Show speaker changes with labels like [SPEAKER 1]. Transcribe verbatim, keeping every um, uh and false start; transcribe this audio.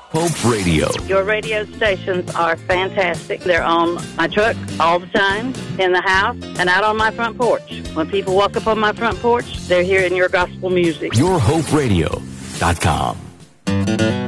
[SPEAKER 1] Hope Radio.
[SPEAKER 2] Your radio stations are fantastic. They're on my truck all the time, in the house, and out on my front porch. When people walk up on my front porch, they're hearing your gospel music.
[SPEAKER 1] Your Hope Radio dot com.